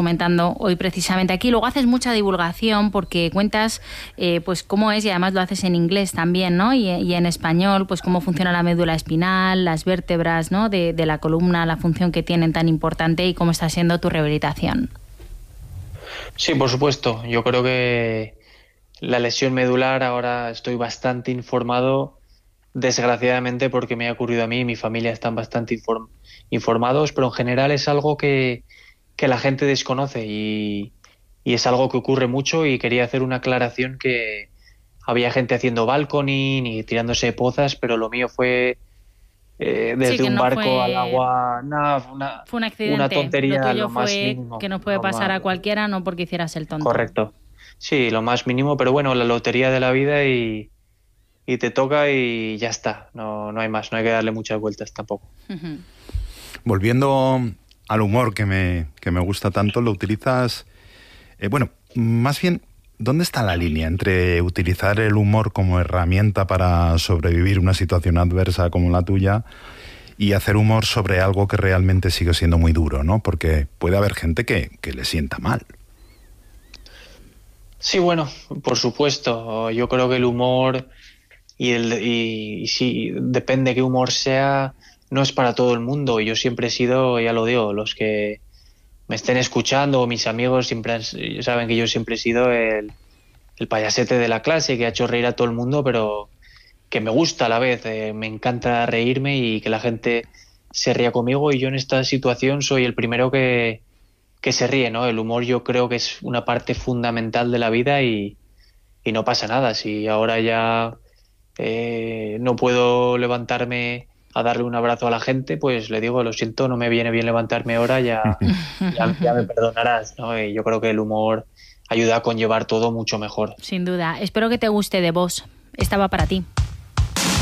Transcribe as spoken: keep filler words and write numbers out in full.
comentando hoy precisamente aquí. Luego haces mucha divulgación porque cuentas eh, pues cómo es, y además lo haces en inglés también, ¿no? Y, y en español, pues cómo funciona la médula espinal, las vértebras, ¿no? de, de la columna, la función que tienen tan importante y cómo está siendo tu rehabilitación. Sí, por supuesto. Yo creo que la lesión medular ahora estoy bastante informado, desgraciadamente porque me ha ocurrido a mí y mi familia están bastante inform- informados, pero en general es algo que, que la gente desconoce y, y es algo que ocurre mucho, y quería hacer una aclaración que había gente haciendo balconing y tirándose pozas, pero lo mío fue eh, Sí, desde que un no barco al fue, agua, nada, una, fue un una accidente. Lo tontería, tuyo lo más fue mínimo. que nos puede Lo pasar más, a cualquiera, no porque hicieras el tonto. correcto. Sí, lo más mínimo, pero bueno, la lotería de la vida y, y te toca y ya está. No, no hay más, no hay que darle muchas vueltas tampoco. Uh-huh. Volviendo al humor que me, que me gusta tanto, lo utilizas... Eh, bueno, más bien, ¿dónde está la línea entre utilizar el humor como herramienta para sobrevivir una situación adversa como la tuya y hacer humor sobre algo que realmente sigue siendo muy duro, ¿no? Porque puede haber gente que, que le sienta mal. Sí, bueno, por supuesto. Yo creo que el humor y el y, y sí, depende qué humor sea, no es para todo el mundo. Yo siempre he sido, ya lo digo, los que me estén escuchando o mis amigos siempre han- saben que yo siempre he sido el, el payasete de la clase que ha hecho reír a todo el mundo, pero que me gusta a la vez. Eh, me encanta reírme y que la gente se ría conmigo, y yo en esta situación soy el primero que, que se ríe, ¿no? El humor yo creo que es una parte fundamental de la vida y, y no pasa nada. Si ahora ya eh, no puedo levantarme a darle un abrazo a la gente, pues le digo, lo siento, no me viene bien levantarme ahora, ya, ya, ya me perdonarás, ¿no? Y yo creo que el humor ayuda a conllevar todo mucho mejor. Sin duda. Espero que te guste The Boss. Esta va para ti.